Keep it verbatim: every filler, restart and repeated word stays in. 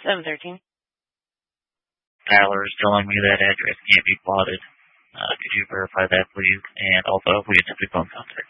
seven thirteen. Tyler is telling me that address can't be plotted. Uh, could you verify that, please? And also, we attempted phone contact.